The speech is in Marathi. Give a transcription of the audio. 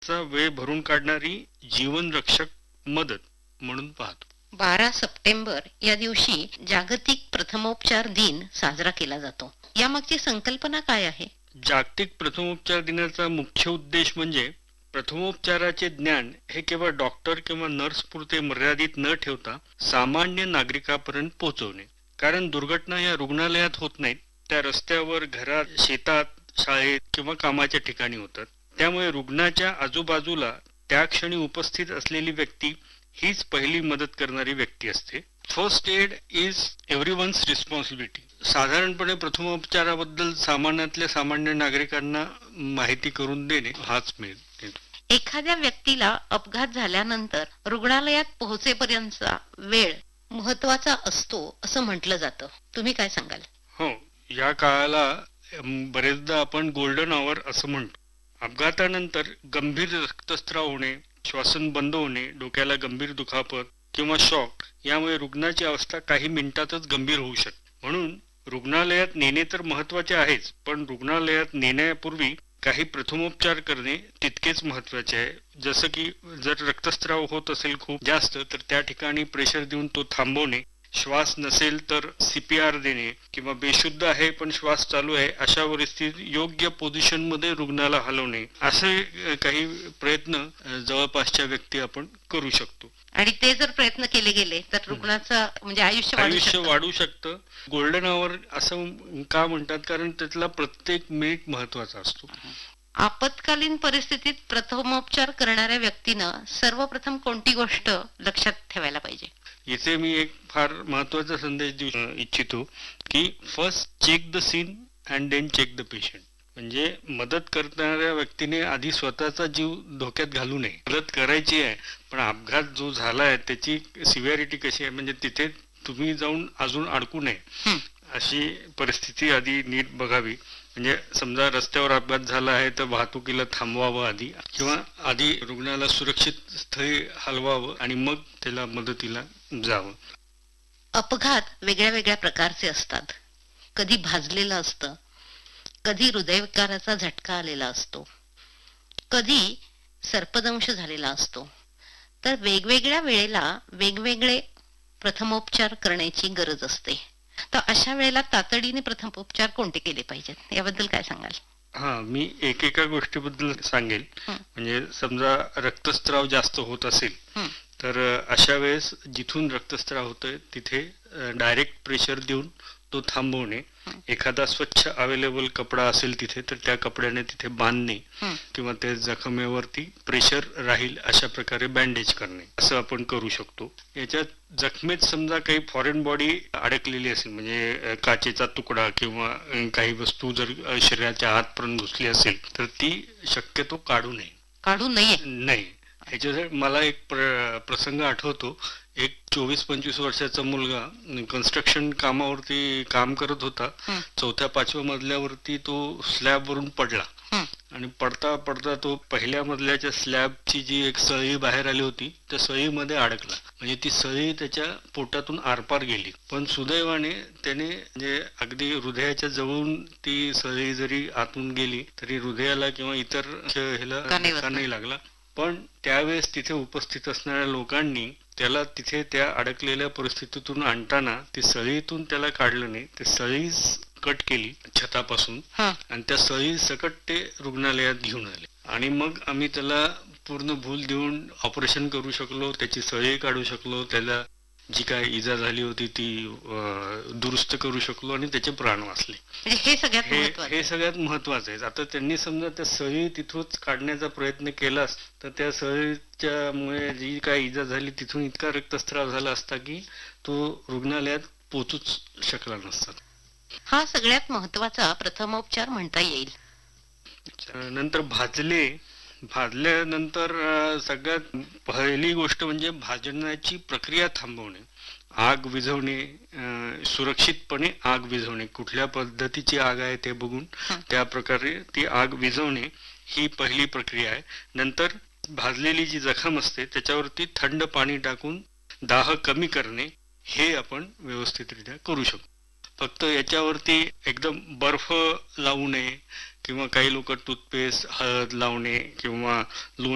अपघाताचा वेळ भरून काढणारी जीवनरक्षक मदत म्हणून पाहतो. 12 सप्टेंबर या दिवशी जागतिक प्रथमोपचार दिन साजरा केला जातो. यामागची संकल्पना काय आहे? जागतिक प्रथमोपचार दिनाचा मुख्य उद्देश म्हणजे प्रथमोपचाराचे ज्ञान हे केवळ डॉक्टर किंवा नर्स पुरते मर्यादित न ठेवता सामान्य नागरिकापर्यंत पोहोचवणे. कारण दुर्घटना या रुग्णालयात होत नाहीत, त्या रस्त्यावर, घरात, शेतात, शाळेत किंवा कामाच्या ठिकाणी होतात. त्यामुळे रुग्णाच्या आजूबाजूला त्या क्षणी उपस्थित असलेली व्यक्ती हीच पहिली मदत करणारी व्यक्ती असते. First aid is everyone's responsibility. साधारणपणे प्रथमोपचाराबद्दल सामान्यातल्या सामान्य नागरिकांना माहिती करून देणे हाच मेन. एखाद्या व्यक्तीला अपघात झाल्यानंतर रुग्णालयात पोहोचेपर्यंतचा वेळ महत्वाचा असतो असं म्हटलं जातं. तुम्ही काय सांगाल? हो, या काळाला बरेचदा आपण गोल्डन आवर असं म्हणतो. अपघातानंतर गंभीर रक्तस्राव होणे, श्वासन बंद होणे, डोक्याला गंभीर दुखापत किंवा शॉक यामुळे रुग्णाची अवस्था काही मिनिटातच गंभीर होऊ शकते. म्हणून रुग्णालयात नेणे तर महत्वाचे आहेच, पण रुग्णालयात नेण्यापूर्वी काही प्रथमोपचार करणे तितकेच महत्वाचे आहे. जसं की जर रक्तस्राव होत असेल खूप जास्त तर त्या ठिकाणी प्रेशर देऊन तो थांबवणे, श्वास नसेल तर CPR देणे किंवा बेशुद्ध आहे पण श्वास चालू आहे अशा परिस्थितीत योग्य पोझिशन मध्ये रुग्णाला हलवणे, असे काही प्रयत्न जवळपासच्या व्यक्ती आपण करू शकतो. आणि ते जर प्रयत्न केले गेले तर रुग्णाचं म्हणजे आयुष्य वाढू शकतं. गोल्डन आवर असं का म्हणतात? कारण त्यातला प्रत्येक मिनिट महत्वाचा असतो. आपत्कालीन परिस्थितीत प्रथमोपचार करणाऱ्या व्यक्तीनं सर्वप्रथम कोणती गोष्ट लक्षात ठेवायला पाहिजे? इथे मी एक फार महत्वाचा संदेश देऊ इच्छितो की first check the scene and then check the patient. म्हणजे मदत करणाऱ्या व्यक्तीने आधी स्वतःचा जीव धोक्यात घालू नये. मदत करायची आहे पण अपघात जो झालाय त्याची सिव्हिरिटी कशी आहे, म्हणजे तिथे तुम्ही जाऊन अजून अडकू नये अशी परिस्थिती आधी नीट बघावी. म्हणजे समजा रस्त्यावर अपघात झाला आहे तर वाहतुकीला थांबवावं आधी, किंवा आधी रुग्णाला सुरक्षित स्थळी हलवावं आणि मग त्याला मदतीला जावं. अपघात वेगळ्या वेगळ्या प्रकारचे असतात. कधी भाजलेलं असतं, कधी हृदयविकाराचा झटका आलेला असतो, कधी सर्पदंश झालेला असतो. तर वेगवेगळ्या वेळेला वेगवेगळे प्रथमोपचार करण्याची गरज असते. तर अशा वेळेला तातडीने प्रथमोपचार कोणते केले पाहिजेत याबद्दल काय सांगाल? हा, मी एकेका गोष्टीबद्दल सांगेल. म्हणजे समजा रक्तस्राव जास्त होत असेल तर अशा वेळेस जिथून रक्तस्राव होतोय तिथे डायरेक्ट प्रेशर देऊन तो थांबवणे. एखादा स्वच्छ अवेलेबल कपडा असेल तिथे तर त्या कपड्याने तिथे बांधणे किंवा त्या जखमेवरती प्रेशर राहील अशा प्रकारे बँडेज करणे, असं आपण करू शकतो. याच्यात जखमेत समजा काही फॉरेन बॉडी अडकलेली असेल, म्हणजे काचेचा तुकडा किंवा काही वस्तू जर शरीराच्या आतपर्यंत घुसली असेल तर ती शक्यतो काढू नये. ह्याच्यासाठी मला एक प्रसंग आठवतो. एक 24-25 वर्षाचा मुलगा कन्स्ट्रक्शन कामावरती काम करत होता. 4थ्या-5व्या मजल्यावरती तो स्लॅब वरून पडला आणि पडता पडता तो पहिल्या मजल्याच्या स्लॅबची जी एक सळी बाहेर आली होती त्या सळीमध्ये अडकला. म्हणजे ती सळी त्याच्या पोटातून आरपार गेली, पण सुदैवाने त्याने म्हणजे अगदी हृदयाच्या जवळून ती सळी जरी आतून गेली तरी हृदयाला किंवा इतर ह्याला धक्का नाही लागला. पण त्यावेळेस तिथे उपस्थित असणाऱ्या लोकांनी त्याला तिथे त्या अडकलेल्या परिस्थितीतून आणताना ती सळीतून त्याला काढलं नाही, ते सळी कट केली छतापासून आणि त्या सळी सकट ते रुग्णालयात घेऊन आले आणि मग आम्ही त्याला पूर्ण भूल देऊन ऑपरेशन करू शकलो, त्याची सळी काढू शकलो, त्याला जी काय इजा झाली होती ती दुरुस्त करू शकलो आणि त्याचे प्राण वाचले. हे सगळ्यात महत्वाचं आहे. आता त्यांनी समजा त्या सळी तिथूनच काढण्याचा प्रयत्न केलास तर त्या सळीच्या मुळे जी काय इजा झाली तिथून इतका रक्तस्राव झाला असता की तो रुग्णालयात पोहोचूच शकला नसता. हा सगळ्यात महत्वाचा प्रथमोपचार म्हणता येईल. नंतर भाजल्यानंतर सगळ्यात पहिली गोष्ट म्हणजे भाजण्याची प्रक्रिया थांबवणे. आग विझवणे, सुरक्षितपणे आग विझवणे, कुठल्या पद्धतीची आग आहे ते बघून त्या प्रकारे ती आग विझवणे ही पहिली प्रक्रिया आहे. नंतर भाजलेली जी जखम असते त्याच्यावरती थंड पाणी टाकून दाह कमी करणे हे आपण व्यवस्थितरित्या करू शकतो. फक्त याच्यावरती एकदम बर्फ लावू नये किंवा काही लोक टूथपेस्ट, हळद लावणे किंवा